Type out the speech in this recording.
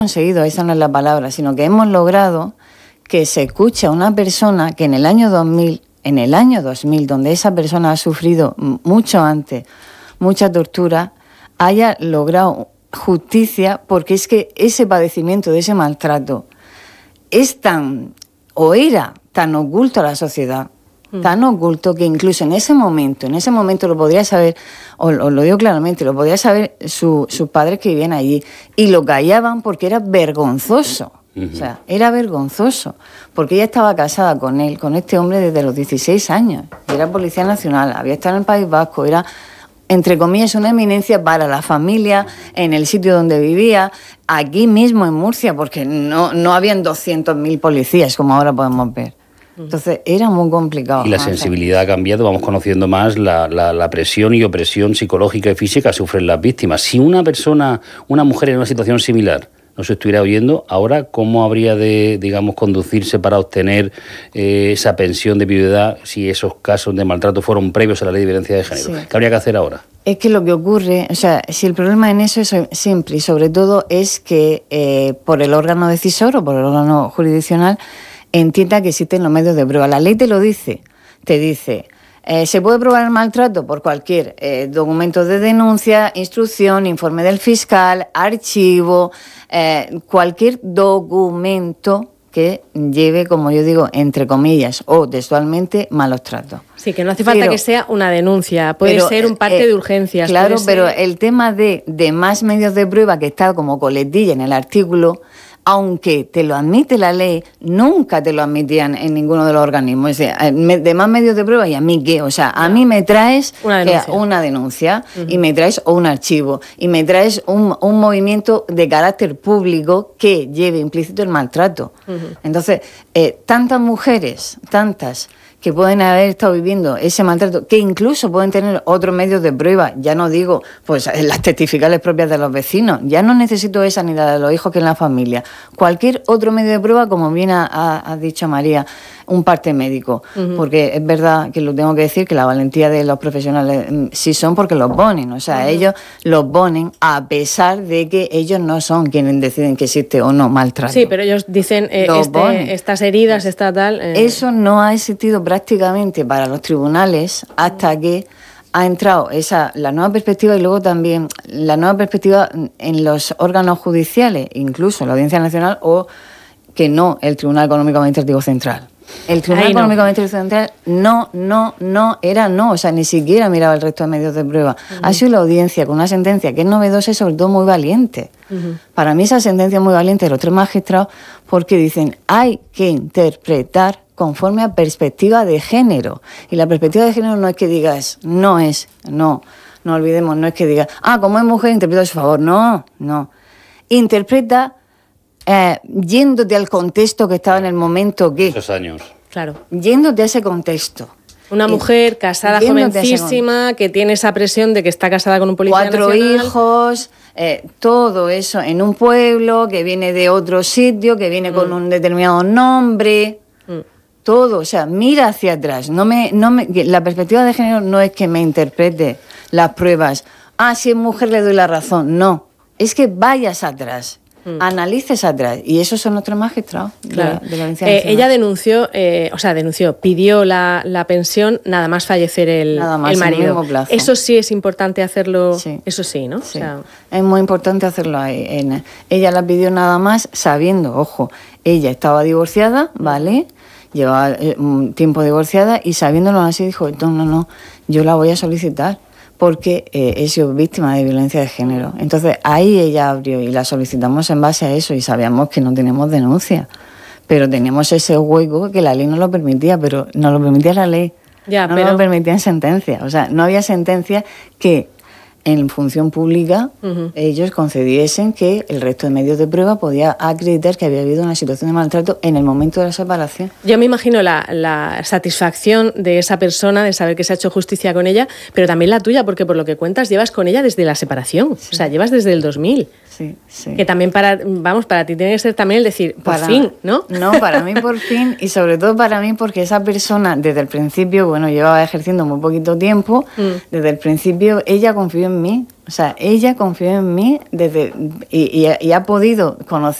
conseguido, esa no es la palabra, sino que hemos logrado que se escuche a una persona que en el año 2000, donde esa persona ha sufrido mucho antes, mucha tortura, haya logrado justicia, porque es que ese padecimiento de ese maltrato es era tan oculto a la sociedad, tan oculto, que incluso en ese momento lo podría saber, os lo digo claramente, lo podría saber sus padres que vivían allí, y lo callaban porque era vergonzoso. O sea, era vergonzoso, porque ella estaba casada con este hombre desde los 16 años, y era policía nacional, había estado en el País Vasco, era, entre comillas, una eminencia para la familia, en el sitio donde vivía, aquí mismo en Murcia, porque no habían 200.000 policías, como ahora podemos ver. Entonces era muy complicado. Y la sensibilidad ha cambiado, vamos conociendo más la presión y opresión psicológica y física que sufren las víctimas. Si una mujer en una situación similar nos estuviera oyendo, ahora, ¿cómo habría de, conducirse para obtener esa pensión de viudedad si esos casos de maltrato fueron previos a la ley de violencia de género? Sí. ¿Qué habría que hacer ahora? Es que lo que ocurre, o sea, si el problema en eso es simple, y sobre todo es que por el órgano decisor o por el órgano jurisdiccional entienda que existen los medios de prueba. La ley te lo dice, te dice... se puede probar el maltrato por cualquier documento de denuncia, instrucción, informe del fiscal, archivo, cualquier documento que lleve, como yo digo, entre comillas o textualmente, malos tratos. Sí, que no hace falta que sea una denuncia, puede ser un parte de urgencias. Claro, pero el tema de más medios de prueba, que está como coletilla en el artículo, aunque te lo admite la ley, nunca te lo admitían en ninguno de los organismos. O sea, de más medios de prueba, ¿y a mí qué? O sea, a mí me traes una denuncia y me traes un archivo y me traes un movimiento de carácter público que lleve implícito el maltrato. Entonces, tantas mujeres, que pueden haber estado viviendo ese maltrato, que incluso pueden tener otros medios de prueba, ya no digo pues las testificales propias de los vecinos, ya no necesito esa ni la de los hijos que en la familia, cualquier otro medio de prueba, como bien ha dicho María, un parte médico, porque es verdad que lo tengo que decir, que la valentía de los profesionales sí son porque los ponen, o sea, ellos los ponen a pesar de que ellos no son quienes deciden que existe o no maltrato. Sí, pero ellos dicen estas heridas, esta tal... Eso no ha existido prácticamente para los tribunales hasta que ha entrado la nueva perspectiva, y luego también la nueva perspectiva en los órganos judiciales, incluso la Audiencia Nacional, o que no el Tribunal Económico Administrativo Central. El Tribunal Económico Administrativo Central o sea, ni siquiera miraba el resto de medios de prueba. Ha sido la audiencia con una sentencia que es novedosa y sobre todo muy valiente. Para mí esa sentencia es muy valiente de los tres magistrados, porque dicen hay que interpretar conforme a perspectiva de género. Y la perspectiva de género no es que digas, no olvidemos, no es que digas, como es mujer interpreta a su favor. No. Interpreta yéndote al contexto que estaba en el momento que... Esos años. Claro. Yéndote a ese contexto. Una mujer casada jovencísima, que tiene esa presión de que está casada con un policía nacional. 4 hijos, todo eso en un pueblo, que viene de otro sitio, que viene con un determinado nombre... Todo, o sea, mira hacia atrás. La perspectiva de género no es que me interprete las pruebas. Si es mujer le doy la razón. No, es que vayas atrás, analices atrás. Y esos son nuestros magistrados de la Audiencia Nacional. Ella pidió la pensión nada más fallecer el marido. Eso sí es importante hacerlo, eso sí, ¿no? Sí. O sea, es muy importante hacerlo ahí. Ella la pidió nada más sabiendo, ojo, ella estaba divorciada, ¿vale?, llevaba un tiempo divorciada, y sabiéndolo así dijo, no, yo la voy a solicitar porque he sido víctima de violencia de género. Entonces ahí ella abrió y la solicitamos en base a eso, y sabíamos que no teníamos denuncia, pero teníamos ese hueco que la ley no lo permitía, pero no lo permitía la ley, no lo permitía en sentencia. O sea, no había sentencia que en función pública ellos concediesen que el resto de medios de prueba podía acreditar que había habido una situación de maltrato en el momento de la separación. Yo me imagino la satisfacción de esa persona de saber que se ha hecho justicia con ella, pero también la tuya, porque por lo que cuentas llevas con ella desde la separación, o sea, llevas desde el 2000. Sí. Que también para ti tiene que ser también el decir, por fin, ¿no? No, para mí por fin, y sobre todo para mí porque esa persona desde el principio, llevaba ejerciendo muy poquito tiempo, desde el principio ella confió en en mí. O sea, ella confió en mí y ha podido conocer